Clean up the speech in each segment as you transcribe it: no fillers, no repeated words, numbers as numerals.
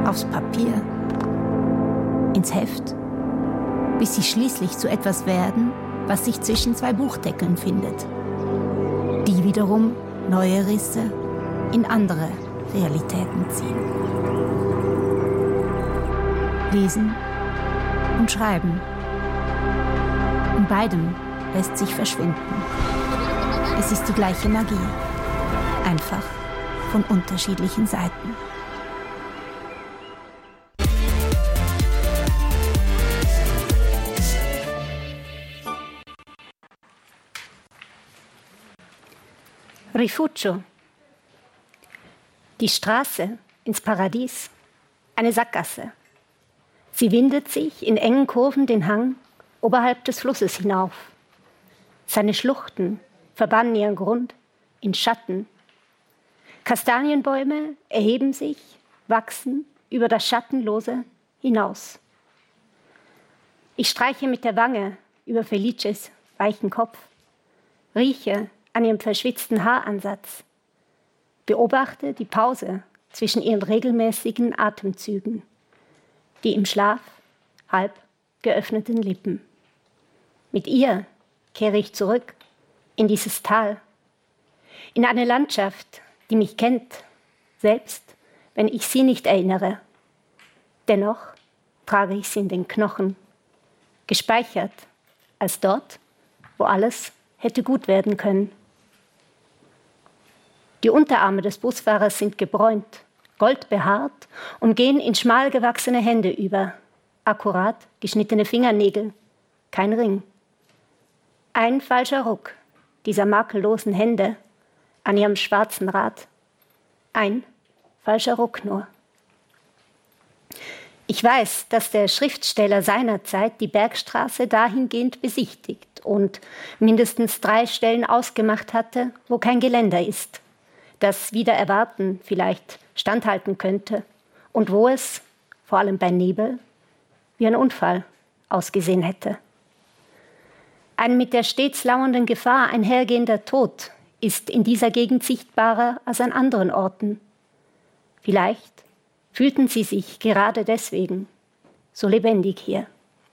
aufs Papier, ins Heft, bis sie schließlich zu etwas werden, was sich zwischen zwei Buchdeckeln findet. Die wiederum neue Risse in andere Realitäten ziehen. Lesen und Schreiben. In beidem lässt sich verschwinden. Es ist die gleiche Magie, einfach von unterschiedlichen Seiten. Rifugio. Die Straße ins Paradies, eine Sackgasse. Sie windet sich in engen Kurven den Hang oberhalb des Flusses hinauf. Seine Schluchten verbannen ihren Grund in Schatten. Kastanienbäume erheben sich, wachsen über das Schattenlose hinaus. Ich streiche mit der Wange über Felices weichen Kopf, rieche an ihrem verschwitzten Haaransatz, beobachte die Pause zwischen ihren regelmäßigen Atemzügen, die im Schlaf halb geöffneten Lippen. Mit ihr kehre ich zurück in dieses Tal, in eine Landschaft, die mich kennt, selbst wenn ich sie nicht erinnere. Dennoch trage ich sie in den Knochen, gespeichert als dort, wo alles hätte gut werden können. Die Unterarme des Busfahrers sind gebräunt, goldbehaart und gehen in schmal gewachsene Hände über. Akkurat geschnittene Fingernägel, kein Ring. Ein falscher Ruck dieser makellosen Hände an ihrem schwarzen Rad. Ein falscher Ruck nur. Ich weiß, dass der Schriftsteller seinerzeit die Bergstraße dahingehend besichtigt und mindestens 3 Stellen ausgemacht hatte, wo kein Geländer ist, das wider Erwarten vielleicht standhalten könnte und wo es, vor allem bei Nebel, wie ein Unfall ausgesehen hätte. Ein mit der stets lauernden Gefahr einhergehender Tod ist in dieser Gegend sichtbarer als an anderen Orten. Vielleicht fühlten sie sich gerade deswegen so lebendig hier.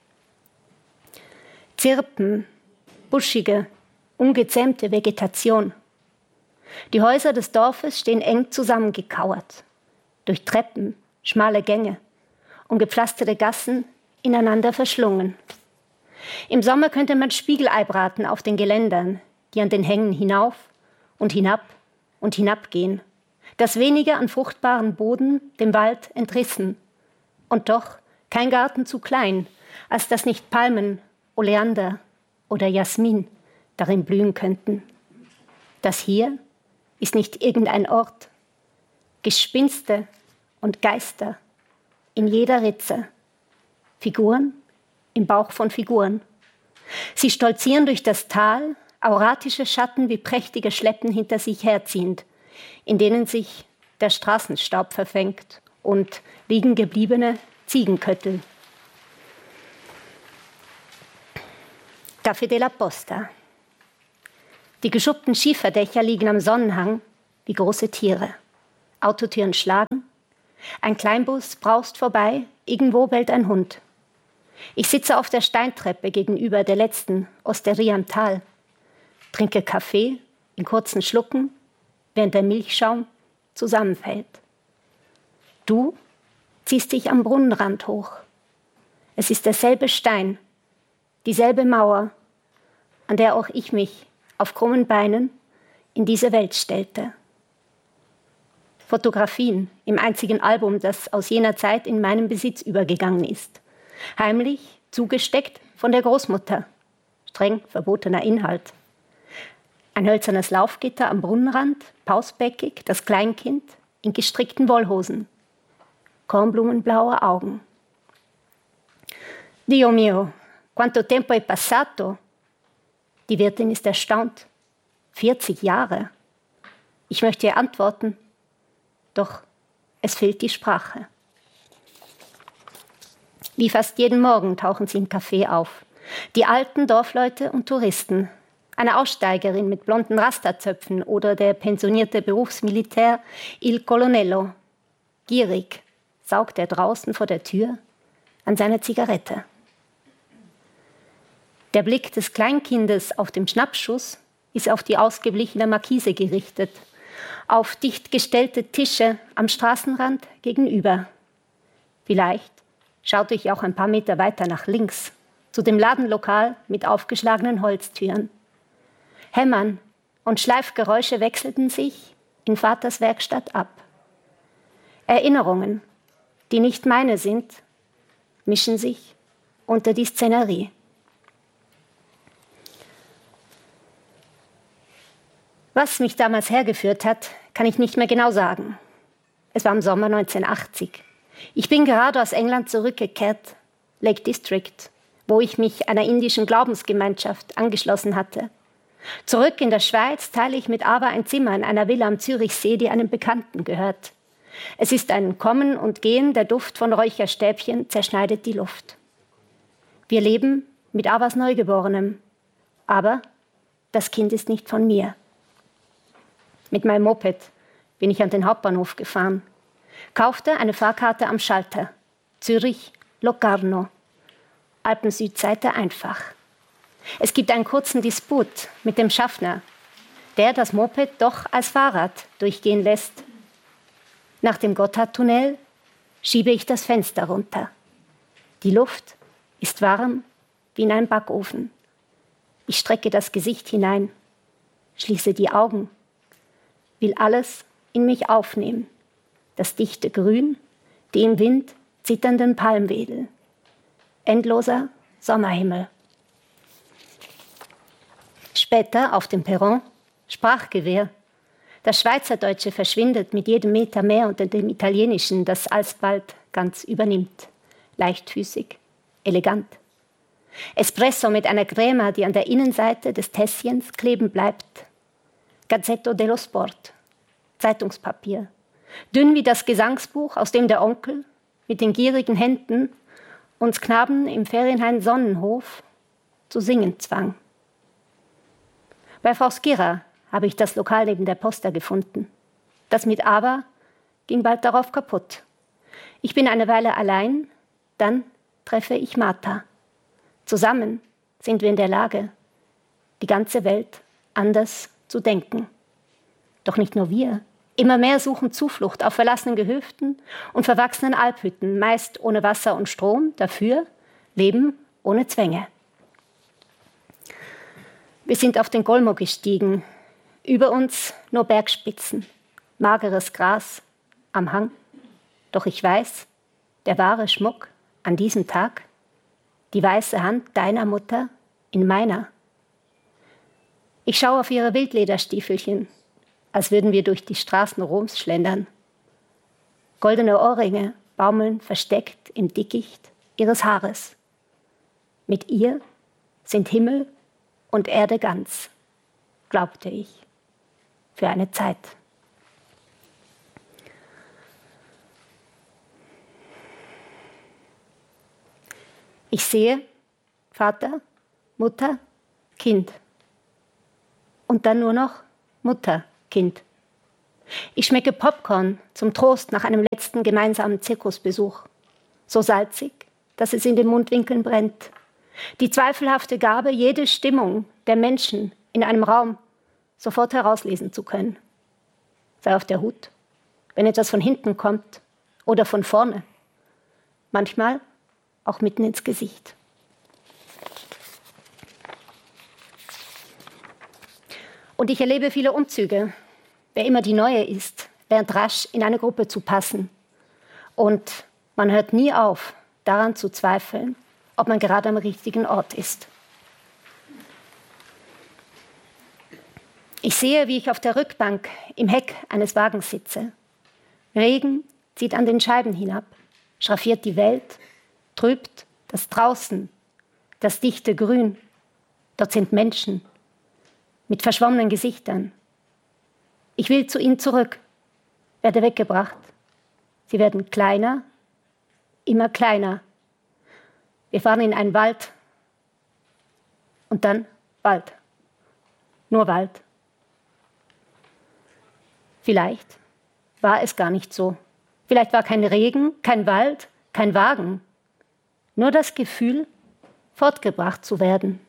Zirpen, buschige, ungezähmte Vegetation. Die Häuser des Dorfes stehen eng zusammengekauert, durch Treppen, schmale Gänge und gepflasterte Gassen ineinander verschlungen. Im Sommer könnte man Spiegelei braten auf den Geländern, die an den Hängen hinauf und hinab und hinabgehen, das Wenige an fruchtbaren Boden dem Wald entrissen. Und doch kein Garten zu klein, als dass nicht Palmen, Oleander oder Jasmin darin blühen könnten. Das hier ist nicht irgendein Ort. Gespinste und Geister in jeder Ritze. Figuren im Bauch von Figuren. Sie stolzieren durch das Tal, auratische Schatten wie prächtige Schleppen hinter sich herziehend, in denen sich der Straßenstaub verfängt und liegen gebliebene Ziegenköttel. Café de la Posta. Die geschuppten Schieferdächer liegen am Sonnenhang wie große Tiere. Autotüren schlagen. Ein Kleinbus braust vorbei, irgendwo bellt ein Hund. Ich sitze auf der Steintreppe gegenüber der letzten Osteria im Tal, trinke Kaffee in kurzen Schlucken, während der Milchschaum zusammenfällt. Du ziehst dich am Brunnenrand hoch. Es ist derselbe Stein, dieselbe Mauer, an der auch ich mich auf krummen Beinen in diese Welt stellte. Fotografien im einzigen Album, das aus jener Zeit in meinen Besitz übergegangen ist. Heimlich zugesteckt von der Großmutter. Streng verbotener Inhalt. Ein hölzernes Laufgitter am Brunnenrand, pausbäckig, das Kleinkind in gestrickten Wollhosen. Kornblumenblaue Augen. Dio mio, quanto tempo è passato? Die Wirtin ist erstaunt. 40 Jahre. Ich möchte ihr antworten, doch es fehlt die Sprache. Wie fast jeden Morgen tauchen sie im Café auf. Die alten Dorfleute und Touristen. Eine Aussteigerin mit blonden Rasterzöpfen oder der pensionierte Berufsmilitär Il Colonnello. Gierig saugt er draußen vor der Tür an seiner Zigarette. Der Blick des Kleinkindes auf dem Schnappschuss ist auf die ausgeblichene Markise gerichtet, auf dicht gestellte Tische am Straßenrand gegenüber. Vielleicht schaute ich auch ein paar Meter weiter nach links, zu dem Ladenlokal mit aufgeschlagenen Holztüren. Hämmern und Schleifgeräusche wechselten sich in Vaters Werkstatt ab. Erinnerungen, die nicht meine sind, mischen sich unter die Szenerie. Was mich damals hergeführt hat, kann ich nicht mehr genau sagen. Es war im Sommer 1980. Ich bin gerade aus England zurückgekehrt, Lake District, wo ich mich einer indischen Glaubensgemeinschaft angeschlossen hatte. Zurück in der Schweiz teile ich mit Ava ein Zimmer in einer Villa am Zürichsee, die einem Bekannten gehört. Es ist ein Kommen und Gehen, der Duft von Räucherstäbchen zerschneidet die Luft. Wir leben mit Avas Neugeborenem, aber das Kind ist nicht von mir. Mit meinem Moped bin ich an den Hauptbahnhof gefahren, kaufte eine Fahrkarte am Schalter. Zürich, Locarno, Alpensüdseite einfach. Es gibt einen kurzen Disput mit dem Schaffner, der das Moped doch als Fahrrad durchgehen lässt. Nach dem Gotthardtunnel schiebe ich das Fenster runter. Die Luft ist warm wie in einem Backofen. Ich strecke das Gesicht hinein, schließe die Augen, will alles in mich aufnehmen. Das dichte Grün, die im Wind zitternden Palmwedel. Endloser Sommerhimmel. Später auf dem Perron Sprachgewehr. Das Schweizerdeutsche verschwindet mit jedem Meter mehr unter dem Italienischen, das alsbald ganz übernimmt. Leichtfüßig, elegant. Espresso mit einer Crema, die an der Innenseite des Tässchens kleben bleibt. Gazzetto dello Sport, Zeitungspapier. Dünn wie das Gesangsbuch, aus dem der Onkel mit den gierigen Händen uns Knaben im Ferienheim Sonnenhof zu singen zwang. Bei Frau Skira habe ich das Lokal neben der Posta gefunden. Das mit Ava ging bald darauf kaputt. Ich bin eine Weile allein, dann treffe ich Martha. Zusammen sind wir in der Lage, die ganze Welt anders zu denken. Doch nicht nur wir. Immer mehr suchen Zuflucht auf verlassenen Gehöften und verwachsenen Alphütten, meist ohne Wasser und Strom, dafür Leben ohne Zwänge. Wir sind auf den Golmo gestiegen, über uns nur Bergspitzen, mageres Gras am Hang. Doch ich weiß, der wahre Schmuck an diesem Tag, die weiße Hand deiner Mutter in meiner. Ich schaue auf ihre Wildlederstiefelchen, als würden wir durch die Straßen Roms schlendern. Goldene Ohrringe baumeln versteckt im Dickicht ihres Haares. Mit ihr sind Himmel und Erde ganz, glaubte ich, für eine Zeit. Ich sehe Vater, Mutter, Kind. Und dann nur noch Mutter, Kind. Ich schmecke Popcorn zum Trost nach einem letzten gemeinsamen Zirkusbesuch. So salzig, dass es in den Mundwinkeln brennt. Die zweifelhafte Gabe, jede Stimmung der Menschen in einem Raum sofort herauslesen zu können. Sei auf der Hut, wenn etwas von hinten kommt oder von vorne. Manchmal auch mitten ins Gesicht. Und ich erlebe viele Umzüge. Wer immer die Neue ist, lernt rasch in eine Gruppe zu passen. Und man hört nie auf, daran zu zweifeln, ob man gerade am richtigen Ort ist. Ich sehe, wie ich auf der Rückbank im Heck eines Wagens sitze. Regen zieht an den Scheiben hinab, schraffiert die Welt, trübt das Draußen, das dichte Grün. Dort sind Menschen mit verschwommenen Gesichtern. Ich will zu ihnen zurück, werde weggebracht. Sie werden kleiner, immer kleiner. Wir fahren in einen Wald und dann Wald. Nur Wald. Vielleicht war es gar nicht so, Vielleicht war kein Regen, kein Wald, kein Wagen. Nur das Gefühl, fortgebracht zu werden.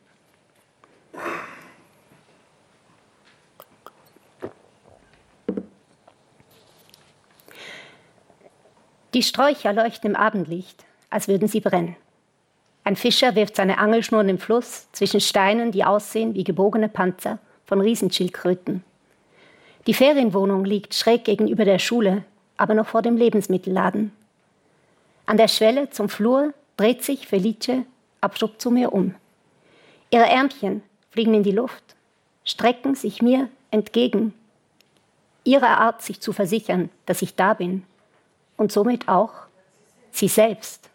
Die Sträucher leuchten im Abendlicht, als würden sie brennen. Ein Fischer wirft seine Angelschnur im Fluss zwischen Steinen, die aussehen wie gebogene Panzer von Riesenschildkröten. Die Ferienwohnung liegt schräg gegenüber der Schule, aber noch vor dem Lebensmittelladen. An der Schwelle zum Flur dreht sich Felice abrupt zu mir um. Ihre Ärmchen fliegen in die Luft, strecken sich mir entgegen. Ihre Art, sich zu versichern, dass ich da bin. Und somit auch sie selbst.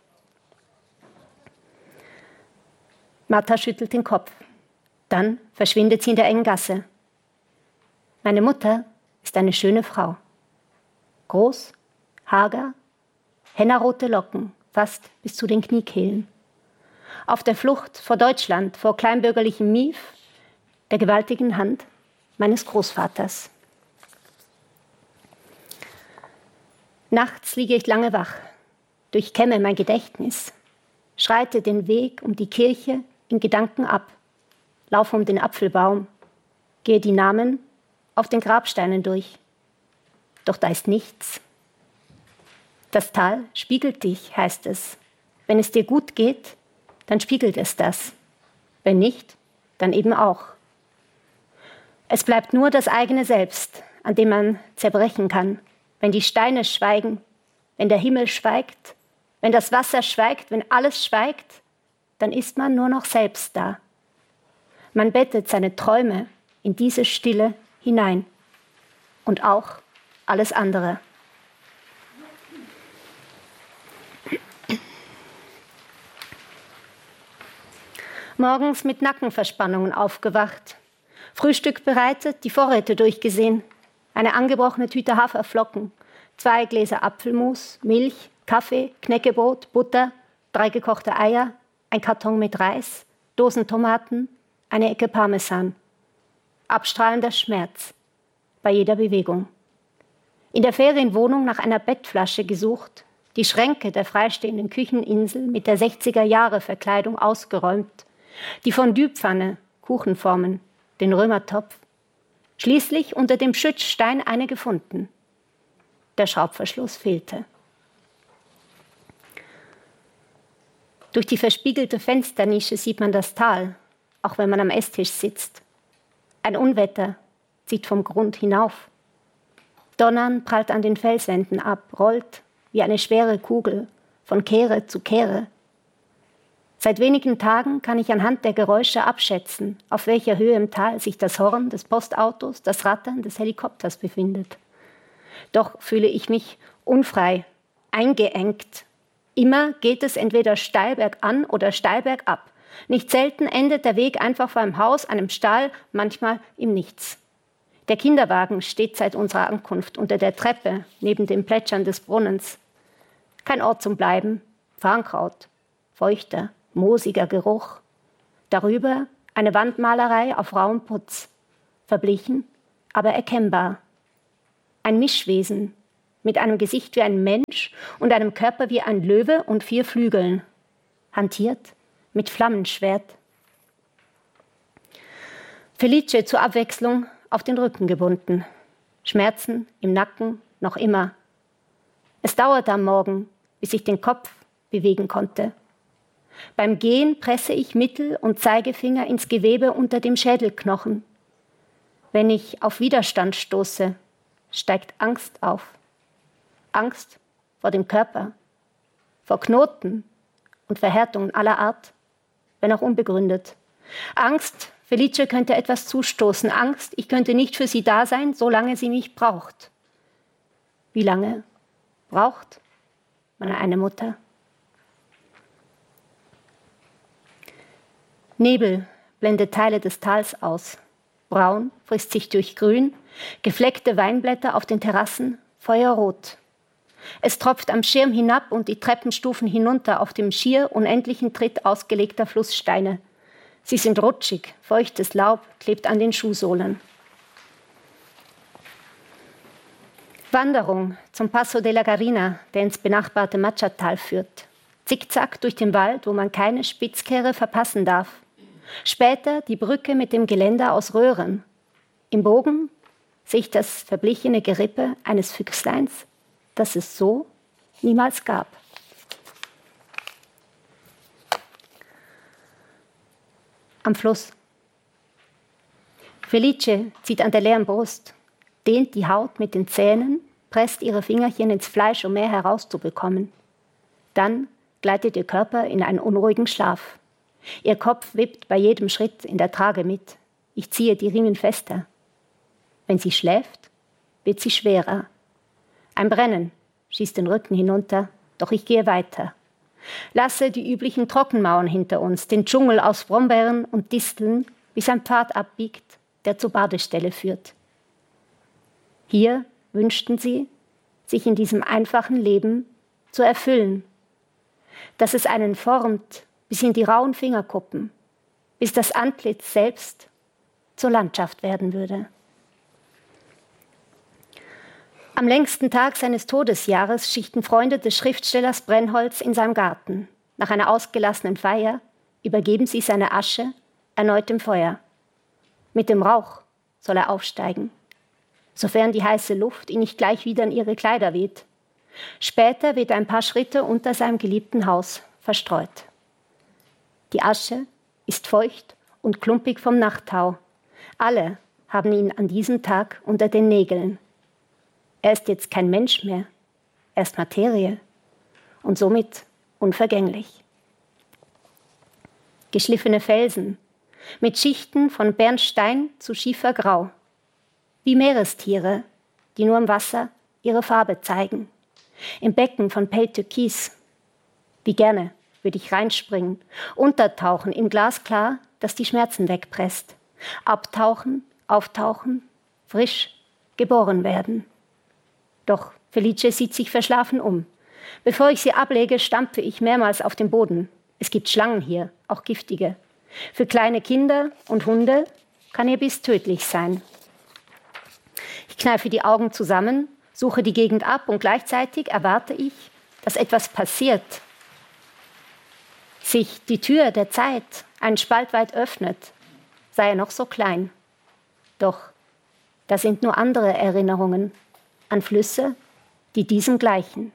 Martha schüttelt den Kopf. Dann verschwindet sie in der engen Gasse. Meine Mutter ist eine schöne Frau. Groß, hager, hennarote Locken, fast bis zu den Kniekehlen. Auf der Flucht vor Deutschland, vor kleinbürgerlichem Mief, der gewaltigen Hand meines Großvaters. Nachts liege ich lange wach, durchkämme mein Gedächtnis, schreite den Weg um die Kirche in Gedanken ab, laufe um den Apfelbaum, gehe die Namen auf den Grabsteinen durch. Doch da ist nichts. Das Tal spiegelt dich, heißt es. Wenn es dir gut geht, dann spiegelt es das. Wenn nicht, dann eben auch. Es bleibt nur das eigene Selbst, an dem man zerbrechen kann. Wenn die Steine schweigen, wenn der Himmel schweigt, wenn das Wasser schweigt, wenn alles schweigt, dann ist man nur noch selbst da. Man bettet seine Träume in diese Stille hinein und auch alles andere. Morgens mit Nackenverspannungen aufgewacht, Frühstück bereitet, die Vorräte durchgesehen, eine angebrochene Tüte Haferflocken, 2 Gläser Apfelmus, Milch, Kaffee, Knäckebrot, Butter, 3 gekochte Eier, ein Karton mit Reis, Dosen Tomaten, eine Ecke Parmesan. Abstrahlender Schmerz bei jeder Bewegung. In der Ferienwohnung nach einer Bettflasche gesucht, die Schränke der freistehenden Kücheninsel mit der 60er-Jahre-Verkleidung ausgeräumt, die Fondue-Pfanne, Kuchenformen, den Römertopf. Schließlich unter dem Schützstein eine gefunden. Der Schraubverschluss fehlte. Durch die verspiegelte Fensternische sieht man das Tal, auch wenn man am Esstisch sitzt. Ein Unwetter zieht vom Grund hinauf. Donnern prallt an den Felswänden ab, rollt wie eine schwere Kugel von Kehre zu Kehre. Seit wenigen Tagen kann ich anhand der Geräusche abschätzen, auf welcher Höhe im Tal sich das Horn des Postautos, das Rattern des Helikopters befindet. Doch fühle ich mich unfrei, eingeengt. Immer geht es entweder steil bergan oder steil bergab. Nicht selten endet der Weg einfach vor einem Haus, einem Stall, manchmal im Nichts. Der Kinderwagen steht seit unserer Ankunft unter der Treppe neben dem Plätschern des Brunnens. Kein Ort zum Bleiben, Farnkraut, feuchter, moosiger Geruch. Darüber eine Wandmalerei auf rauem Putz, verblichen, aber erkennbar. Ein Mischwesen mit einem Gesicht wie ein Mensch und einem Körper wie ein Löwe und 4 Flügeln, hantiert mit Flammenschwert. Felice zur Abwechslung auf den Rücken gebunden, Schmerzen im Nacken noch immer. Es dauerte am Morgen, bis ich den Kopf bewegen konnte. Beim Gehen presse ich Mittel- und Zeigefinger ins Gewebe unter dem Schädelknochen. Wenn ich auf Widerstand stoße, steigt Angst auf. Angst vor dem Körper, vor Knoten und Verhärtungen aller Art, wenn auch unbegründet. Angst, Felice könnte etwas zustoßen. Angst, ich könnte nicht für sie da sein, solange sie mich braucht. Wie lange braucht man eine Mutter? Nebel blendet Teile des Tals aus. Braun frisst sich durch Grün, gefleckte Weinblätter auf den Terrassen, feuerrot. Es tropft am Schirm hinab und die Treppenstufen hinunter auf dem schier unendlichen Tritt ausgelegter Flusssteine. Sie sind rutschig, feuchtes Laub klebt an den Schuhsohlen. Wanderung zum Passo de la Garina, der ins benachbarte Machatal führt. Zickzack durch den Wald, wo man keine Spitzkehre verpassen darf. Später die Brücke mit dem Geländer aus Röhren. Im Bogen sehe ich das verblichene Gerippe eines Füchsleins, das es so niemals gab. Am Fluss. Felice zieht an der leeren Brust, dehnt die Haut mit den Zähnen, presst ihre Fingerchen ins Fleisch, um mehr herauszubekommen. Dann gleitet ihr Körper in einen unruhigen Schlaf. Ihr Kopf wippt bei jedem Schritt in der Trage mit. Ich ziehe die Riemen fester. Wenn sie schläft, wird sie schwerer. Ein Brennen schießt den Rücken hinunter, doch ich gehe weiter. Lasse die üblichen Trockenmauern hinter uns, den Dschungel aus Brombeeren und Disteln, bis ein Pfad abbiegt, der zur Badestelle führt. Hier wünschten sie, sich in diesem einfachen Leben zu erfüllen, dass es einen formt bis in die rauen Fingerkuppen, bis das Antlitz selbst zur Landschaft werden würde. Am längsten Tag seines Todesjahres schichten Freunde des Schriftstellers Brennholz in seinem Garten. Nach einer ausgelassenen Feier übergeben sie seine Asche erneut dem Feuer. Mit dem Rauch soll er aufsteigen, sofern die heiße Luft ihn nicht gleich wieder in ihre Kleider weht. Später wird er ein paar Schritte unter seinem geliebten Haus verstreut. Die Asche ist feucht und klumpig vom Nachttau. Alle haben ihn an diesem Tag unter den Nägeln. Er ist jetzt kein Mensch mehr, er ist Materie und somit unvergänglich. Geschliffene Felsen mit Schichten von Bernstein zu Schiefergrau, wie Meerestiere, die nur im Wasser ihre Farbe zeigen. Im Becken von Pale Türkis. Wie gerne würde ich reinspringen, untertauchen im Glasklar, das die Schmerzen wegpresst. Abtauchen, auftauchen, frisch geboren werden. Doch Felice sieht sich verschlafen um. Bevor ich sie ablege, stampfe ich mehrmals auf den Boden. Es gibt Schlangen hier, auch giftige. Für kleine Kinder und Hunde kann ihr Biss tödlich sein. Ich kneife die Augen zusammen, suche die Gegend ab und gleichzeitig erwarte ich, dass etwas passiert. Sich die Tür der Zeit einen Spalt weit öffnet, sei er noch so klein. Doch da sind nur andere Erinnerungen an Flüsse, die diesem gleichen.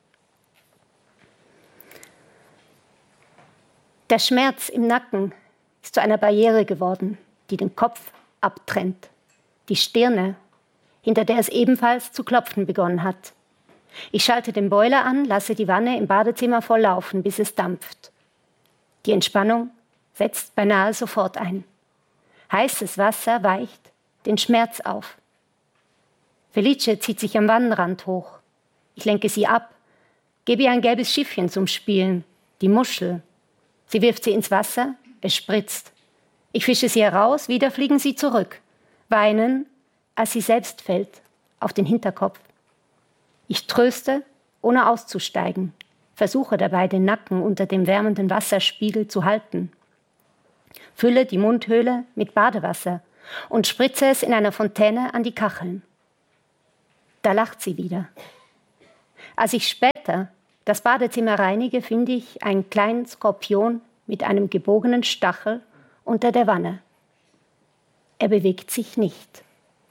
Der Schmerz im Nacken ist zu einer Barriere geworden, die den Kopf abtrennt. Die Stirne, hinter der es ebenfalls zu klopfen begonnen hat. Ich schalte den Boiler an, lasse die Wanne im Badezimmer volllaufen, bis es dampft. Die Entspannung setzt beinahe sofort ein. Heißes Wasser weicht den Schmerz auf. Felice zieht sich am Wannenrand hoch. Ich lenke sie ab, gebe ihr ein gelbes Schiffchen zum Spielen, die Muschel. Sie wirft sie ins Wasser, es spritzt. Ich fische sie heraus, wieder fliegen sie zurück, weinen, als sie selbst fällt, auf den Hinterkopf. Ich tröste, ohne auszusteigen, versuche dabei, den Nacken unter dem wärmenden Wasserspiegel zu halten. Fülle die Mundhöhle mit Badewasser und spritze es in einer Fontäne an die Kacheln. Da lacht sie wieder. Als ich später das Badezimmer reinige, finde ich einen kleinen Skorpion mit einem gebogenen Stachel unter der Wanne. Er bewegt sich nicht.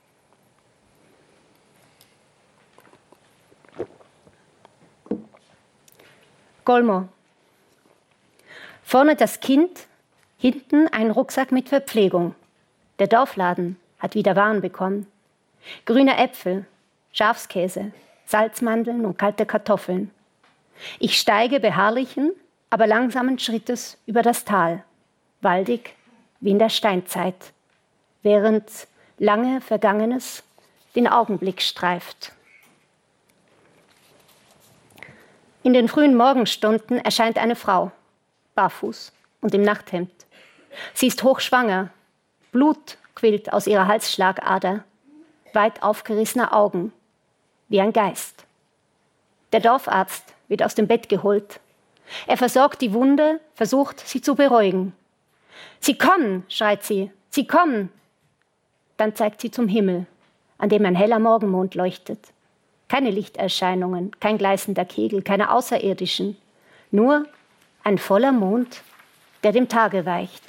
Golmo. Vorne das Kind, hinten ein Rucksack mit Verpflegung. Der Dorfladen hat wieder Waren bekommen. Grüne Äpfel, Schafskäse, Salzmandeln und kalte Kartoffeln. Ich steige beharrlichen, aber langsamen Schrittes über das Tal, waldig wie in der Steinzeit, während lange Vergangenes den Augenblick streift. In den frühen Morgenstunden erscheint eine Frau, barfuß und im Nachthemd. Sie ist hochschwanger, Blut quillt aus ihrer Halsschlagader, weit aufgerissene Augen, wie ein Geist. Der Dorfarzt wird aus dem Bett geholt. Er versorgt die Wunde, versucht, sie zu beruhigen. »Sie kommen«, schreit sie, »sie kommen!« Dann zeigt sie zum Himmel, an dem ein heller Morgenmond leuchtet. Keine Lichterscheinungen, kein gleißender Kegel, keine Außerirdischen. Nur ein voller Mond, der dem Tage weicht.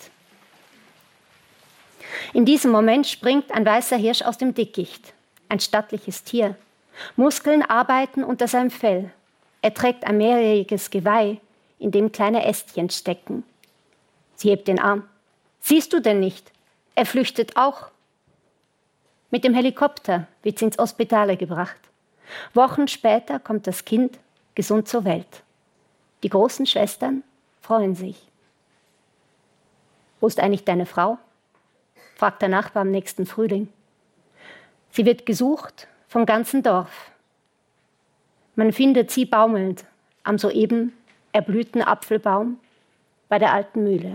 In diesem Moment springt ein weißer Hirsch aus dem Dickicht. Ein stattliches Tier. Muskeln arbeiten unter seinem Fell. Er trägt ein mehrjähriges Geweih, in dem kleine Ästchen stecken. Sie hebt den Arm. Siehst du denn nicht? Er flüchtet auch. Mit dem Helikopter wird sie ins Hospitale gebracht. Wochen später kommt das Kind gesund zur Welt. Die großen Schwestern freuen sich. Wo ist eigentlich deine Frau? Fragt der Nachbar am nächsten Frühling. Sie wird gesucht vom ganzen Dorf. Man findet sie baumelnd am soeben erblühten Apfelbaum bei der alten Mühle.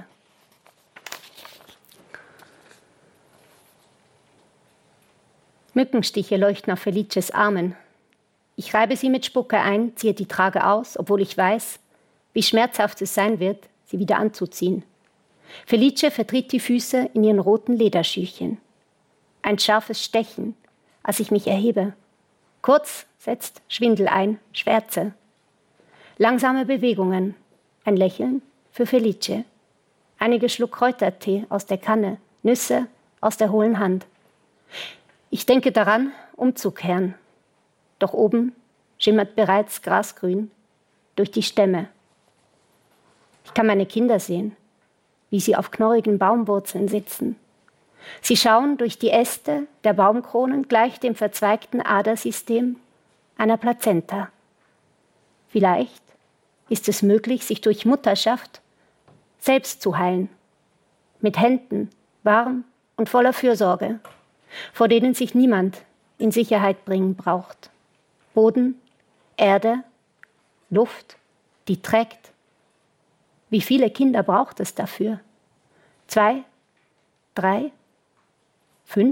Mückenstiche leuchten auf Felices Armen. Ich reibe sie mit Spucke ein, ziehe die Trage aus, obwohl ich weiß, wie schmerzhaft es sein wird, sie wieder anzuziehen. Felice vertritt die Füße in ihren roten Lederschüchen. Ein scharfes Stechen, als ich mich erhebe. Kurz setzt Schwindel ein, Schwärze. Langsame Bewegungen, ein Lächeln für Felice. Einige Schluck Kräutertee aus der Kanne, Nüsse aus der hohlen Hand. Ich denke daran, umzukehren. Doch oben schimmert bereits Grasgrün durch die Stämme. Ich kann meine Kinder sehen, wie sie auf knorrigen Baumwurzeln sitzen. Sie schauen durch die Äste der Baumkronen gleich dem verzweigten Adersystem einer Plazenta. Vielleicht ist es möglich, sich durch Mutterschaft selbst zu heilen. Mit Händen, warm und voller Fürsorge, vor denen sich niemand in Sicherheit bringen braucht. Boden, Erde, Luft, die trägt. Wie viele Kinder braucht es dafür? 2, 3, 5?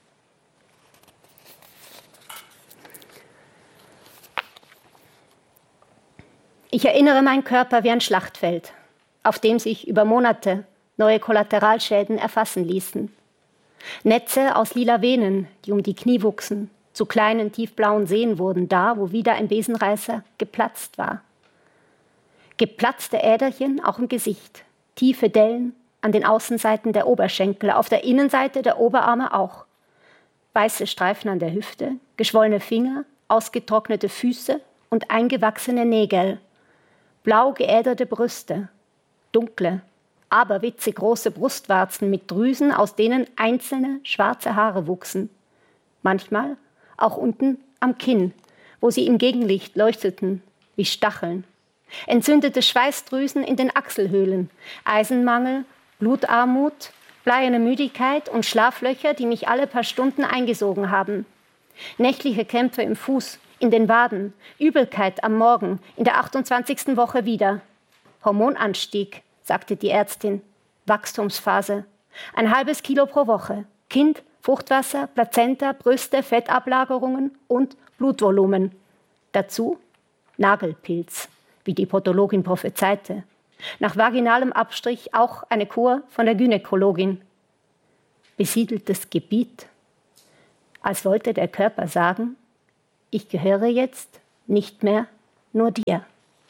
Ich erinnere meinen Körper wie ein Schlachtfeld, auf dem sich über Monate neue Kollateralschäden erfassen ließen. Netze aus lila Venen, die um die Knie wuchsen, zu kleinen tiefblauen Seen wurden, da, wo wieder ein Besenreißer geplatzt war. Geplatzte Äderchen auch im Gesicht, tiefe Dellen an den Außenseiten der Oberschenkel, auf der Innenseite der Oberarme auch. Weiße Streifen an der Hüfte, geschwollene Finger, ausgetrocknete Füße und eingewachsene Nägel. Blau geäderte Brüste, dunkle, aberwitzig große Brustwarzen mit Drüsen, aus denen einzelne schwarze Haare wuchsen. Manchmal auch unten am Kinn, wo sie im Gegenlicht leuchteten wie Stacheln. Entzündete Schweißdrüsen in den Achselhöhlen, Eisenmangel, Blutarmut, bleierne Müdigkeit und Schlaflöcher, die mich alle paar Stunden eingesogen haben. Nächtliche Krämpfe im Fuß, in den Waden, Übelkeit am Morgen, in der 28. Woche wieder. Hormonanstieg, sagte die Ärztin. Wachstumsphase. 1,5 Kilo pro Woche. Kind, Fruchtwasser, Plazenta, Brüste, Fettablagerungen und Blutvolumen. Dazu Nagelpilz, wie die Podologin prophezeite. Nach vaginalem Abstrich auch eine Kur von der Gynäkologin. Besiedeltes Gebiet. Als wollte der Körper sagen, ich gehöre jetzt nicht mehr nur dir.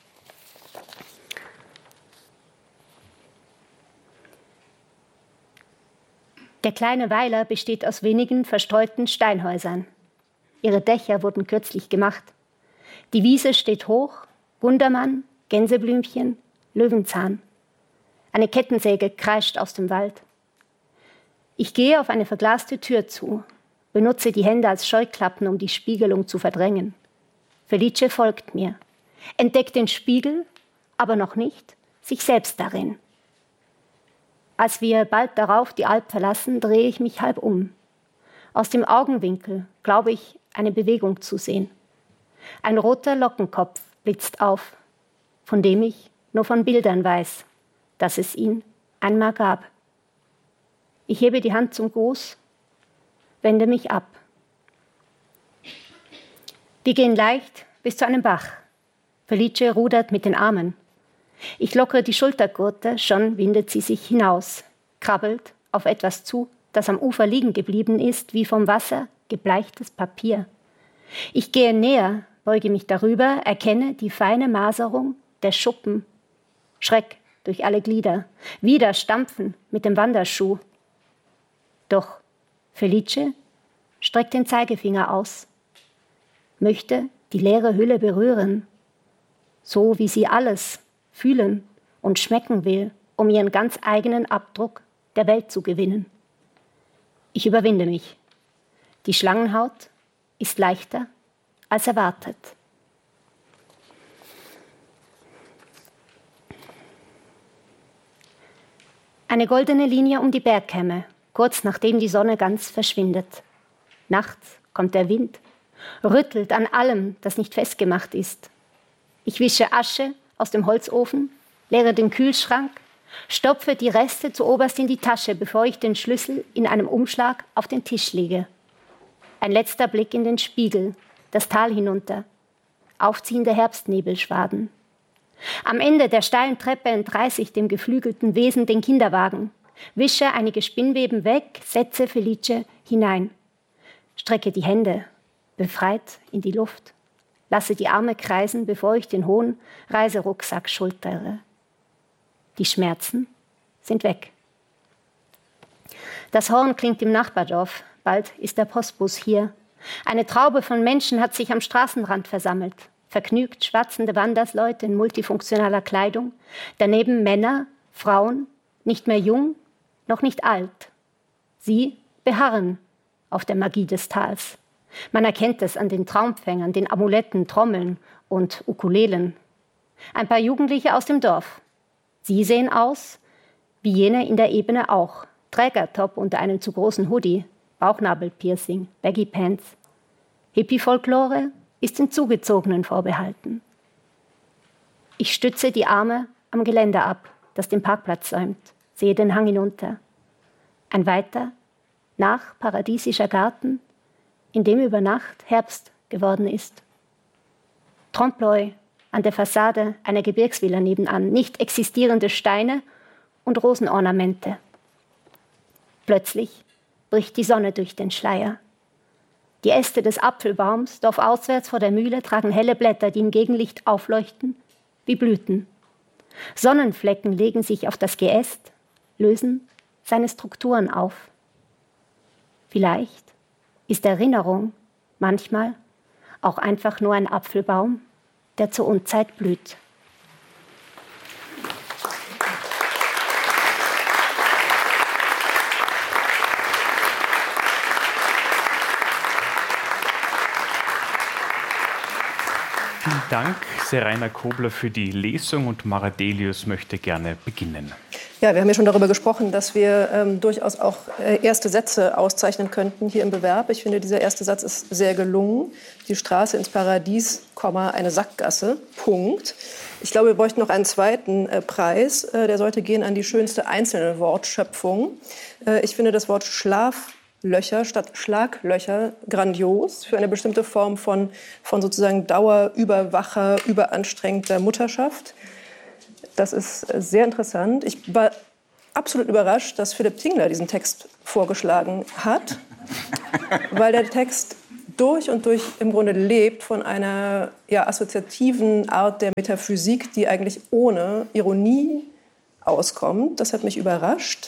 Der kleine Weiler besteht aus wenigen verstreuten Steinhäusern. Ihre Dächer wurden kürzlich gemacht. Die Wiese steht hoch, Gundermann, Gänseblümchen, Löwenzahn. Eine Kettensäge kreischt aus dem Wald. Ich gehe auf eine verglaste Tür zu, benutze die Hände als Scheuklappen, um die Spiegelung zu verdrängen. Felice folgt mir, entdeckt den Spiegel, aber noch nicht sich selbst darin. Als wir bald darauf die Alp verlassen, drehe ich mich halb um. Aus dem Augenwinkel glaube ich, eine Bewegung zu sehen. Ein roter Lockenkopf blitzt auf, von dem ich nur von Bildern weiß, dass es ihn einmal gab. Ich hebe die Hand zum Gruß, wende mich ab. Wir gehen leicht bis zu einem Bach. Felice rudert mit den Armen. Ich lockere die Schultergurte, schon windet sie sich hinaus, krabbelt auf etwas zu, das am Ufer liegen geblieben ist, wie vom Wasser gebleichtes Papier. Ich gehe näher, beuge mich darüber, erkenne die feine Maserung der Schuppen. Schreck durch alle Glieder, wieder stampfen mit dem Wanderschuh. Doch Felice streckt den Zeigefinger aus, möchte die leere Hülle berühren, so wie sie alles fühlen und schmecken will, um ihren ganz eigenen Abdruck der Welt zu gewinnen. Ich überwinde mich. Die Schlangenhaut ist leichter als erwartet. Eine goldene Linie um die Bergkämme, kurz nachdem die Sonne ganz verschwindet. Nachts kommt der Wind, rüttelt an allem, das nicht festgemacht ist. Ich wische Asche aus dem Holzofen, leere den Kühlschrank, stopfe die Reste zuoberst in die Tasche, bevor ich den Schlüssel in einem Umschlag auf den Tisch lege. Ein letzter Blick in den Spiegel, das Tal hinunter, aufziehende Herbstnebelschwaden. Am Ende der steilen Treppe entreiße ich dem geflügelten Wesen den Kinderwagen, wische einige Spinnweben weg, setze Felice hinein, strecke die Hände befreit in die Luft, lasse die Arme kreisen, bevor ich den hohen Reiserucksack schultere. Die Schmerzen sind weg. Das Horn klingt im Nachbardorf. Bald ist der Postbus hier. Eine Traube von Menschen hat sich am Straßenrand versammelt. Vergnügt schwatzende Wandersleute in multifunktionaler Kleidung. Daneben Männer, Frauen, nicht mehr jung, noch nicht alt. Sie beharren auf der Magie des Tals. Man erkennt es an den Traumfängern, den Amuletten, Trommeln und Ukulelen. Ein paar Jugendliche aus dem Dorf. Sie sehen aus wie jene in der Ebene auch. Trägertop unter einem zu großen Hoodie, Bauchnabelpiercing, Baggy Pants. Hippie-Folklore ist den Zugezogenen vorbehalten. Ich stütze die Arme am Geländer ab, das den Parkplatz säumt, sehe den Hang hinunter. Ein weiter, paradiesischer Garten, in dem über Nacht Herbst geworden ist. Trompe-l'œil an der Fassade einer Gebirgsvilla nebenan, nicht existierende Steine und Rosenornamente. Plötzlich bricht die Sonne durch den Schleier. Die Äste des Apfelbaums, dorfauswärts vor der Mühle, tragen helle Blätter, die im Gegenlicht aufleuchten wie Blüten. Sonnenflecken legen sich auf das Geäst, lösen seine Strukturen auf. Vielleicht ist Erinnerung manchmal auch einfach nur ein Apfelbaum, der zur Unzeit blüht. Vielen Dank, Seraina Kobler, für die Lesung, und Mara Delius möchte gerne beginnen. Ja, wir haben ja schon darüber gesprochen, dass wir durchaus auch erste Sätze auszeichnen könnten hier im Bewerb. Ich finde, dieser erste Satz ist sehr gelungen. Die Straße ins Paradies, eine Sackgasse, Punkt. Ich glaube, wir bräuchten noch einen zweiten Preis. Der sollte gehen an die schönste einzelne Wortschöpfung. Ich finde das Wort Schlaflöcher statt Schlaglöcher grandios für eine bestimmte Form von sozusagen dauerüberwacher, überanstrengter Mutterschaft. Das ist sehr interessant. Ich war absolut überrascht, dass Philipp Tingler diesen Text vorgeschlagen hat, weil der Text durch und durch im Grunde lebt von einer assoziativen Art der Metaphysik, die eigentlich ohne Ironie auskommt. Das hat mich überrascht.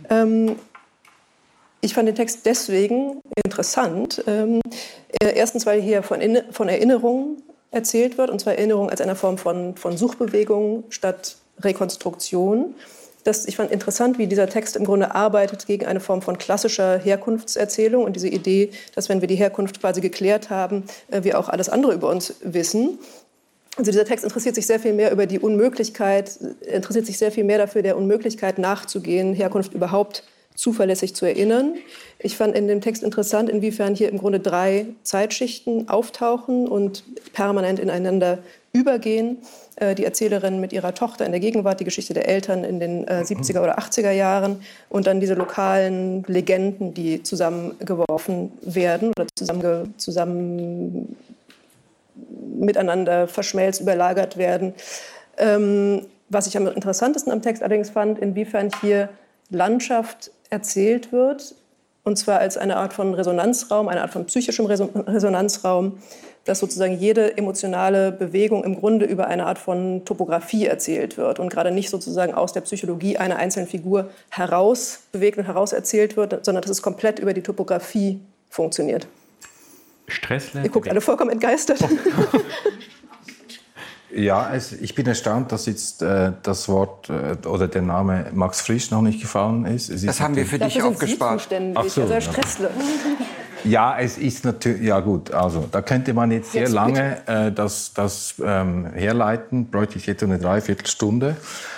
Ich fand den Text deswegen interessant. Erstens, weil hier von Erinnerung erzählt wird, und zwar Erinnerung als einer Form von Suchbewegung statt Rekonstruktion. Ich fand interessant, wie dieser Text im Grunde arbeitet gegen eine Form von klassischer Herkunftserzählung und diese Idee, dass, wenn wir die Herkunft quasi geklärt haben, wir auch alles andere über uns wissen. Also dieser Text interessiert sich sehr viel mehr über die Unmöglichkeit, interessiert sich sehr viel mehr dafür, der Unmöglichkeit nachzugehen, Herkunft überhaupt zuverlässig zu erinnern. Ich fand in dem Text interessant, inwiefern hier im Grunde 3 Zeitschichten auftauchen und permanent ineinander übergehen. Die Erzählerin mit ihrer Tochter in der Gegenwart, die Geschichte der Eltern in den 70er oder 80er Jahren und dann diese lokalen Legenden, die zusammengeworfen werden oder zusammen miteinander verschmelzt, überlagert werden. Was ich am interessantesten am Text allerdings fand, inwiefern hier Landschaft erzählt wird, und zwar als eine Art von Resonanzraum, eine Art von psychischem Resonanzraum, dass sozusagen jede emotionale Bewegung im Grunde über eine Art von Topografie erzählt wird und gerade nicht sozusagen aus der Psychologie einer einzelnen Figur heraus bewegt und heraus erzählt wird, sondern dass es komplett über die Topografie funktioniert. Stressle. Ihr guckt alle vollkommen entgeistert. Ja, ich bin erstaunt, dass jetzt das Wort oder der Name Max Frisch noch nicht gefallen ist. Das haben wir für dich aufgespart. Ach so, also Stressle. Ja, es ist natürlich, ja gut, also da könnte man jetzt sehr lange das herleiten, bräuchte ich etwa eine Dreiviertelstunde.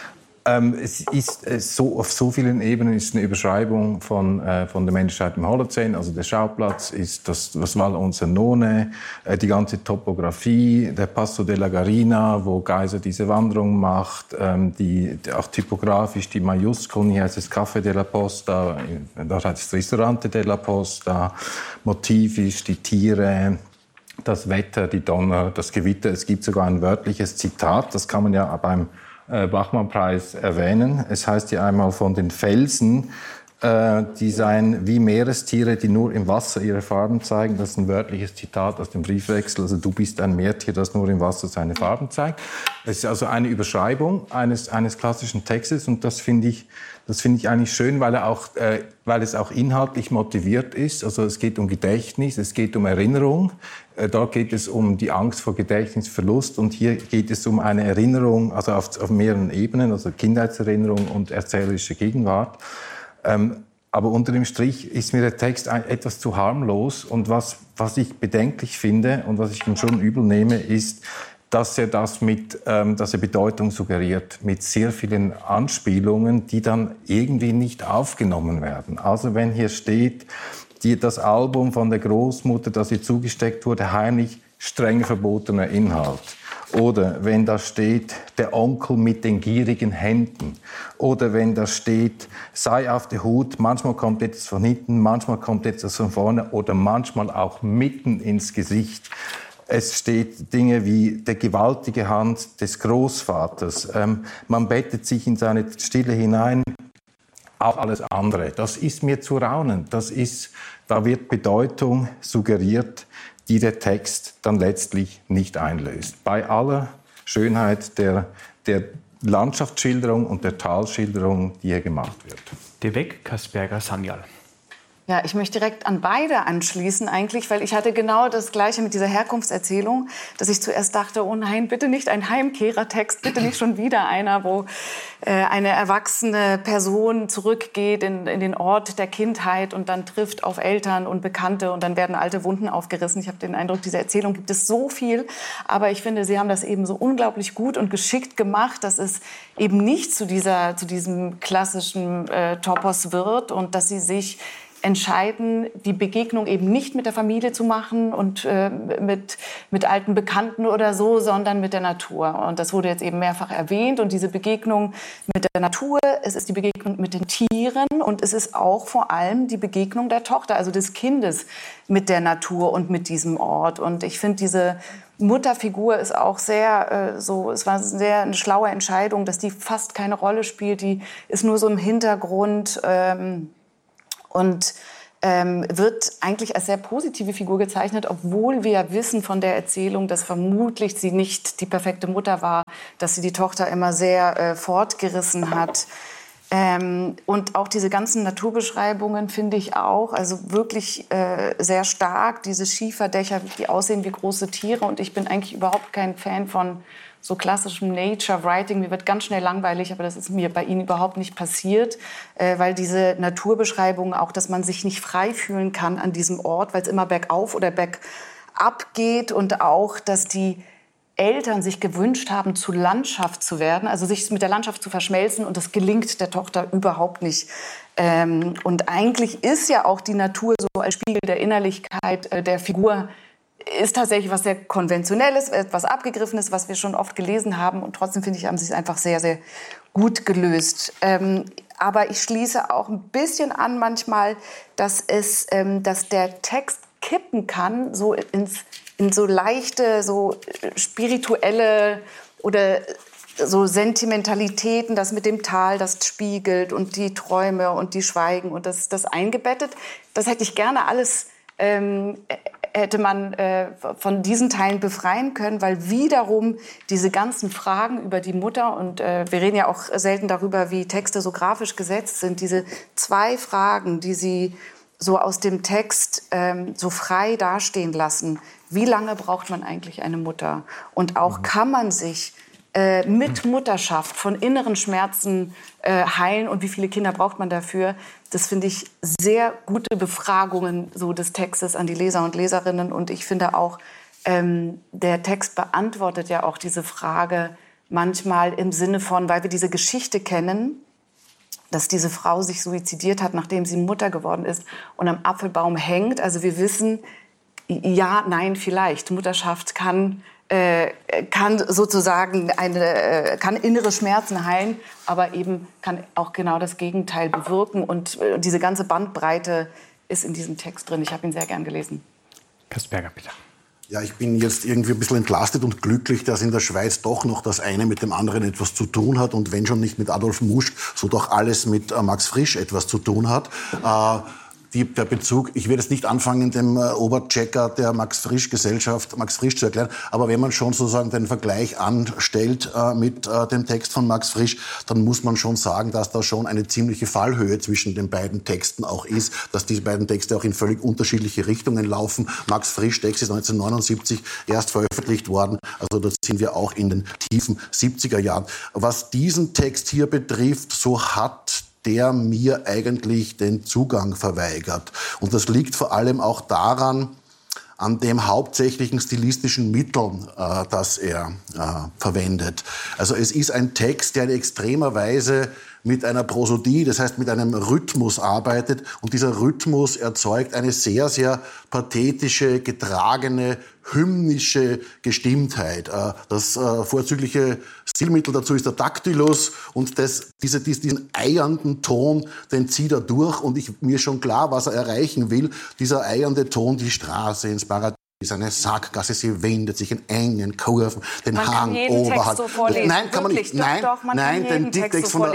Es ist auf so vielen Ebenen ist eine Überschreibung von der Menschheit im Holozän. Also der Schauplatz ist das Val Onsernone, die ganze Topografie, der Passo della Garina, wo Geiser diese Wanderung macht, auch typografisch die Majuskeln, hier heißt es Café della Posta, dort heißt es Ristorante della Posta, motivisch die Tiere, das Wetter, die Donner, das Gewitter. Es gibt sogar ein wörtliches Zitat, das kann man ja beim Bachmann-Preis erwähnen. Es heißt ja einmal von den Felsen, die seien wie Meerestiere, die nur im Wasser ihre Farben zeigen. Das ist ein wörtliches Zitat aus dem Briefwechsel. Also du bist ein Meertier, das nur im Wasser seine Farben zeigt. Es ist also eine Überschreibung eines klassischen Textes und das finde ich eigentlich schön, weil es auch inhaltlich motiviert ist. Also es geht um Gedächtnis, es geht um Erinnerung. Dort geht es um die Angst vor Gedächtnisverlust und hier geht es um eine Erinnerung, also auf mehreren Ebenen, also Kindheitserinnerung und erzählerische Gegenwart. Aber unter dem Strich ist mir der Text etwas zu harmlos und was ich bedenklich finde und was ich ihm schon übel nehme, ist, dass er Bedeutung suggeriert mit sehr vielen Anspielungen, die dann irgendwie nicht aufgenommen werden. Also wenn hier steht, das Album von der Großmutter, das ihr zugesteckt wurde, heimlich streng verbotener Inhalt. Oder wenn da steht, der Onkel mit den gierigen Händen. Oder wenn da steht, sei auf der Hut, manchmal kommt etwas von hinten, manchmal kommt etwas von vorne oder manchmal auch mitten ins Gesicht. Es steht Dinge wie der gewaltige Hand des Großvaters. Man bettet sich in seine Stille hinein. Auch alles andere. Das ist mir zu raunen. Da wird Bedeutung suggeriert, die der Text dann letztlich nicht einlöst. Bei aller Schönheit der Landschaftsschilderung und der Talschilderung, die hier gemacht wird. Devek Kasperger-Sanyal. Ja, ich möchte direkt an beide anschließen eigentlich, weil ich hatte genau das Gleiche mit dieser Herkunftserzählung, dass ich zuerst dachte, oh nein, bitte nicht ein Heimkehrertext, bitte nicht schon wieder einer, wo eine erwachsene Person zurückgeht in den Ort der Kindheit und dann trifft auf Eltern und Bekannte und dann werden alte Wunden aufgerissen. Ich habe den Eindruck, diese Erzählung gibt es so viel, aber ich finde, Sie haben das eben so unglaublich gut und geschickt gemacht, dass es eben nicht zu diesem klassischen Topos wird und dass Sie sich entscheiden, die Begegnung eben nicht mit der Familie zu machen und mit alten Bekannten oder so, sondern mit der Natur. Und das wurde jetzt eben mehrfach erwähnt. Und diese Begegnung mit der Natur, es ist die Begegnung mit den Tieren und es ist auch vor allem die Begegnung der Tochter, also des Kindes mit der Natur und mit diesem Ort. Und ich finde, diese Mutterfigur ist auch sehr es war eine schlaue Entscheidung, dass die fast keine Rolle spielt. Die ist nur so im Hintergrund und wird eigentlich als sehr positive Figur gezeichnet, obwohl wir ja wissen von der Erzählung, dass vermutlich sie nicht die perfekte Mutter war, dass sie die Tochter immer sehr fortgerissen hat. Und auch diese ganzen Naturbeschreibungen finde ich auch, also wirklich sehr stark. Diese Schieferdächer, die aussehen wie große Tiere. Und ich bin eigentlich überhaupt kein Fan von so klassischem Nature-Writing. Mir wird ganz schnell langweilig, aber das ist mir bei Ihnen überhaupt nicht passiert, weil diese Naturbeschreibungen auch, dass man sich nicht frei fühlen kann an diesem Ort, weil es immer bergauf oder bergab geht und auch, dass die Eltern sich gewünscht haben, zu Landschaft zu werden, also sich mit der Landschaft zu verschmelzen und das gelingt der Tochter überhaupt nicht. Und eigentlich ist ja auch die Natur so als Spiegel der Innerlichkeit der Figur ist tatsächlich was sehr Konventionelles, etwas Abgegriffenes, was wir schon oft gelesen haben. Und trotzdem, finde ich, haben sie es einfach sehr, sehr gut gelöst. Aber ich schließe auch ein bisschen an manchmal, dass der Text kippen kann, so in so leichte, so spirituelle oder so Sentimentalitäten, das mit dem Tal, das spiegelt und die Träume und die Schweigen und das eingebettet. Das hätte ich gerne alles, hätte man von diesen Teilen befreien können, weil wiederum diese ganzen Fragen über die Mutter, und wir reden ja auch selten darüber, wie Texte so grafisch gesetzt sind, diese 2 Fragen, die sie so aus dem Text so frei dastehen lassen. Wie lange braucht man eigentlich eine Mutter? Und auch kann man sich mit Mutterschaft von inneren Schmerzen heilen und wie viele Kinder braucht man dafür? Das finde ich sehr gute Befragungen so des Textes an die Leser und Leserinnen. Und ich finde auch, der Text beantwortet ja auch diese Frage manchmal im Sinne von, weil wir diese Geschichte kennen, dass diese Frau sich suizidiert hat, nachdem sie Mutter geworden ist und am Apfelbaum hängt. Also wir wissen, ja, nein, vielleicht. Mutterschaft kann sozusagen kann innere Schmerzen heilen, aber eben kann auch genau das Gegenteil bewirken. Und diese ganze Bandbreite ist in diesem Text drin. Ich habe ihn sehr gern gelesen. Kasperger, bitte. Ja, ich bin jetzt irgendwie ein bisschen entlastet und glücklich, dass in der Schweiz doch noch das eine mit dem anderen etwas zu tun hat. Und wenn schon nicht mit Adolf Musch, so doch alles mit Max Frisch etwas zu tun hat. Der Bezug, ich werde jetzt nicht anfangen, dem Oberchecker der Max-Frisch-Gesellschaft Max Frisch zu erklären, aber wenn man schon sozusagen den Vergleich anstellt mit dem Text von Max Frisch, dann muss man schon sagen, dass da schon eine ziemliche Fallhöhe zwischen den beiden Texten auch ist, dass diese beiden Texte auch in völlig unterschiedliche Richtungen laufen. Max Frisch Text ist 1979 erst veröffentlicht worden, also da sind wir auch in den tiefen 70er Jahren. Was diesen Text hier betrifft, so hat der mir eigentlich den Zugang verweigert. Und das liegt vor allem auch daran, an dem hauptsächlichen stilistischen Mitteln, das er verwendet. Also es ist ein Text, der in extremer Weise mit einer Prosodie, das heißt mit einem Rhythmus arbeitet. Und dieser Rhythmus erzeugt eine sehr, sehr pathetische, getragene, hymnische Gestimmtheit. Das vorzügliche Stilmittel dazu ist der Daktylus und diesen eiernden Ton, den zieht er durch und mir ist schon klar, was er erreichen will. Dieser eiernde Ton, die Straße ins Paradies, eine Sackgasse, sie wendet sich in engen Kurven, den Hang oberhalb. Nein, kann man nicht. Nein, den Text von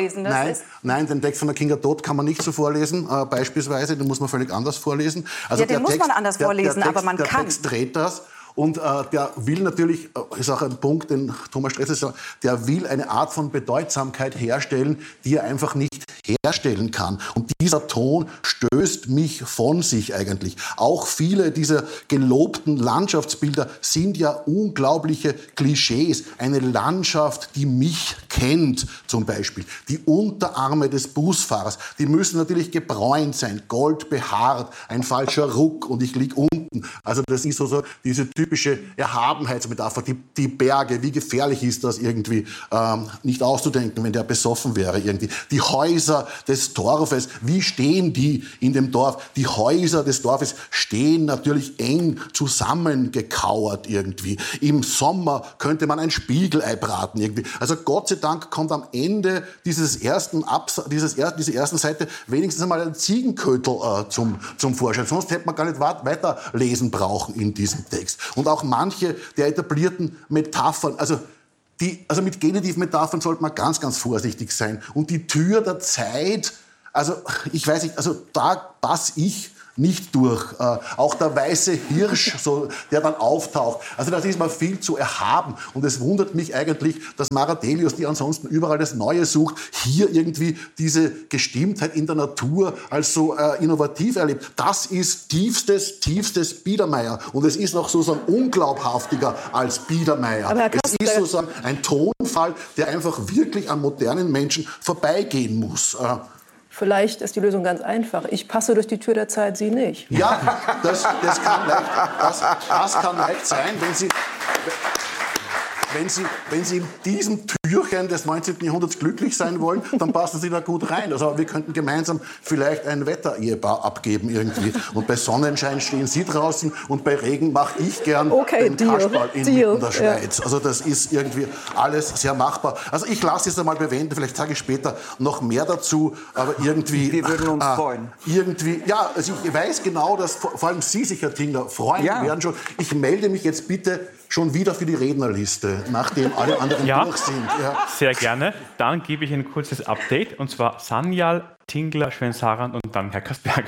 der Kinga Todt kann man nicht so vorlesen, beispielsweise, den muss man völlig anders vorlesen. Also ja, den muss man anders vorlesen, aber man kann. Der Text dreht das. Und der will natürlich, ist auch ein Punkt, den Thomas Stressel sagt, der will eine Art von Bedeutsamkeit herstellen, die er einfach nicht herstellen kann. Und dieser Ton stößt mich von sich eigentlich. Auch viele dieser gelobten Landschaftsbilder sind ja unglaubliche Klischees. Eine Landschaft, die mich kennt, zum Beispiel. Die Unterarme des Busfahrers, die müssen natürlich gebräunt sein, goldbehaart, ein falscher Ruck und ich lieg unten. Also das ist so diese typische Erhabenheitsmetapher, die Berge, wie gefährlich ist das irgendwie nicht auszudenken, wenn der besoffen wäre irgendwie. Die Häuser des Dorfes, wie stehen die in dem Dorf? Die Häuser des Dorfes stehen natürlich eng zusammengekauert irgendwie. Im Sommer könnte man ein Spiegelei braten irgendwie. Also Gott sei Dank kommt am Ende dieser ersten Seite wenigstens einmal ein Ziegenkötel zum Vorschein. Sonst hätte man gar nicht weiterlesen brauchen in diesem Text. Und auch manche der etablierten Metaphern, also mit Genitivmetaphern sollte man ganz, ganz vorsichtig sein. Und die Tür der Zeit, also ich weiß nicht, also da passe ich nicht durch. Auch der weiße Hirsch, der dann auftaucht. Also das ist mal viel zu erhaben. Und es wundert mich eigentlich, dass Maradelius, die ansonsten überall das Neue sucht, hier irgendwie diese Gestimmtheit in der Natur als so innovativ erlebt. Das ist tiefstes Biedermeier. Und es ist noch sozusagen unglaubhaftiger als Biedermeier. Es ist sozusagen ein Tonfall, der einfach wirklich an modernen Menschen vorbeigehen muss. Vielleicht ist die Lösung ganz einfach. Ich passe durch die Tür der Zeit, Sie nicht. Ja, das kann leicht sein, wenn Sie in diesem Türchen des 19. Jahrhunderts glücklich sein wollen, dann passen Sie da gut rein. Also wir könnten gemeinsam vielleicht ein Wetter-Ehepaar abgeben irgendwie. Und bei Sonnenschein stehen Sie draußen und bei Regen mache ich gern den Kasperl inmitten der Schweiz. Ja. Also das ist irgendwie alles sehr machbar. Also ich lasse es einmal bewenden, vielleicht sage ich später noch mehr dazu, aber irgendwie... Wir würden uns freuen. Ja, also ich weiß genau, dass vor allem Sie sich, Herr Tingler, freuen werden schon. Ich melde mich jetzt bitte schon wieder für die Rednerliste. nachdem alle anderen durch sind. Ja. Sehr gerne. Dann gebe ich ein kurzes Update, und zwar Sanyal, Tingler, Schwensaran und dann Herr Kasperger.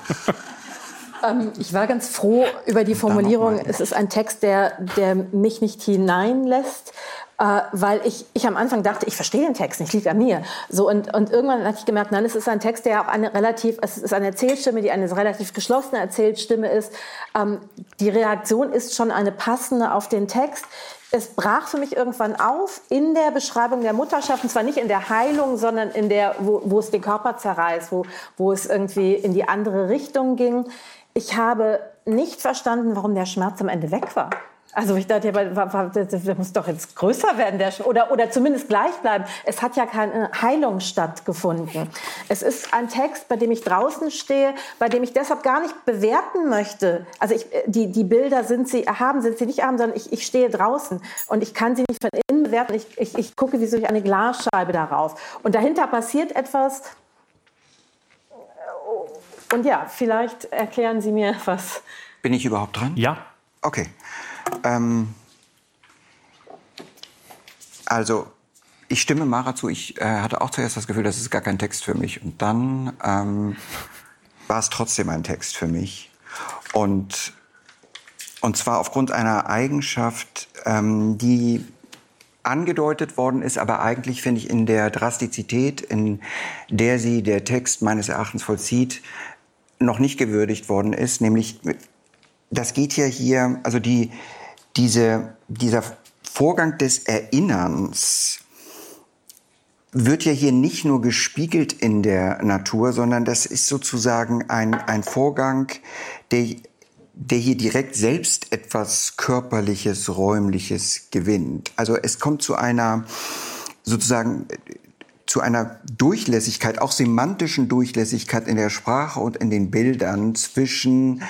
Ich war ganz froh über die Formulierung, es ist ein Text, der mich nicht hineinlässt, weil ich am Anfang dachte, ich verstehe den Text nicht, liegt an mir. So, und irgendwann habe ich gemerkt, nein, es ist ein Text, der auch es ist eine Erzählstimme, die eine relativ geschlossene Erzählstimme ist. Die Reaktion ist schon eine passende auf den Text. Es brach für mich irgendwann auf in der Beschreibung der Mutterschaft, und zwar nicht in der Heilung, sondern in der, wo es den Körper zerreißt, wo es irgendwie in die andere Richtung ging. Ich habe nicht verstanden, warum der Schmerz am Ende weg war. Also ich dachte, der muss doch jetzt größer werden, oder zumindest gleich bleiben. Es hat ja keine Heilung stattgefunden. Es ist ein Text, bei dem ich draußen stehe, bei dem ich deshalb gar nicht bewerten möchte. Also die Bilder, sind sie erhaben, sind sie nicht erhaben, sondern ich stehe draußen und ich kann sie nicht von innen bewerten. Ich gucke wie durch eine Glasscheibe darauf. Und dahinter passiert etwas. Und ja, vielleicht erklären Sie mir was. Bin ich überhaupt dran? Ja. Okay. Also, ich stimme Mara zu. Ich hatte auch zuerst das Gefühl, das ist gar kein Text für mich. Und dann war es trotzdem ein Text für mich. Und zwar aufgrund einer Eigenschaft, die angedeutet worden ist, aber eigentlich, finde ich, in der Drastizität, in der sie der Text meines Erachtens vollzieht, noch nicht gewürdigt worden ist. Nämlich, das geht ja hier, also dieser Vorgang des Erinnerns wird ja hier nicht nur gespiegelt in der Natur, sondern das ist sozusagen ein Vorgang, der hier direkt selbst etwas Körperliches, Räumliches gewinnt. Also es kommt zu einer Durchlässigkeit, auch semantischen Durchlässigkeit in der Sprache und in den Bildern zwischen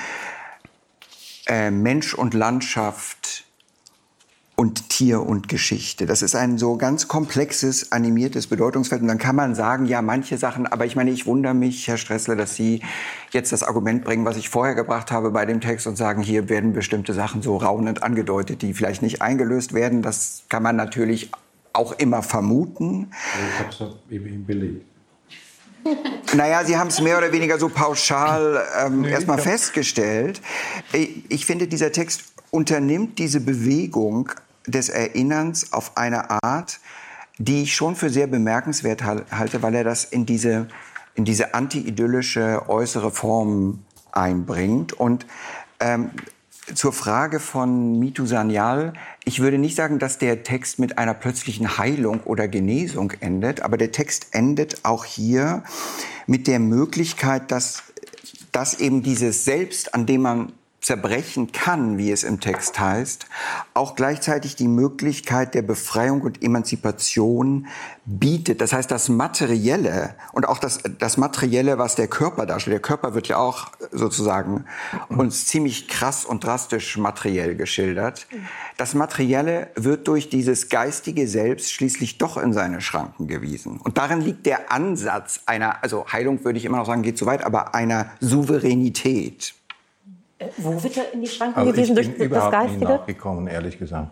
Mensch und Landschaft und Tier und Geschichte. Das ist ein so ganz komplexes, animiertes Bedeutungsfeld. Und dann kann man sagen, ja, manche Sachen, aber ich meine, ich wundere mich, Herr Stressler, dass Sie jetzt das Argument bringen, was ich vorher gebracht habe bei dem Text und sagen, hier werden bestimmte Sachen so raunend angedeutet, die vielleicht nicht eingelöst werden. Das kann man natürlich auch immer vermuten. Ich habe es eben belegt. Naja, Sie haben es mehr oder weniger so pauschal erstmal festgestellt. Ich finde, dieser Text unternimmt diese Bewegung des Erinnerns auf eine Art, die ich schon für sehr bemerkenswert halte, weil er das in diese anti-idyllische äußere Form einbringt. Und zur Frage von Mitu Sanyal, ich würde nicht sagen, dass der Text mit einer plötzlichen Heilung oder Genesung endet, aber der Text endet auch hier mit der Möglichkeit, dass eben dieses Selbst, an dem man zerbrechen kann, wie es im Text heißt, auch gleichzeitig die Möglichkeit der Befreiung und Emanzipation bietet. Das heißt, das Materielle und auch das Materielle, was der Körper darstellt. Der Körper wird ja auch sozusagen uns ziemlich krass und drastisch materiell geschildert. Das Materielle wird durch dieses geistige Selbst schließlich doch in seine Schranken gewiesen. Und darin liegt der Ansatz einer, also Heilung würde ich immer noch sagen, geht zu weit, aber einer Souveränität. Wo wird er in die Schranken gewiesen? Durch das Geistige? Ich bin überhaupt nicht nachgekommen, ehrlich gesagt.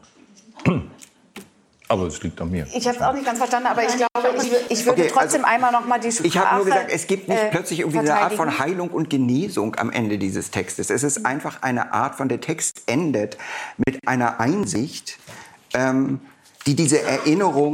Aber es liegt an mir. Ich habe es auch nicht ganz verstanden, aber ich glaube, ich würde trotzdem einmal noch mal die Sprache. Ich habe nur gesagt, es gibt nicht plötzlich irgendwie eine Art von Heilung und Genesung am Ende dieses Textes. Es ist einfach eine Art von, der Text endet mit einer Einsicht, die diese Erinnerung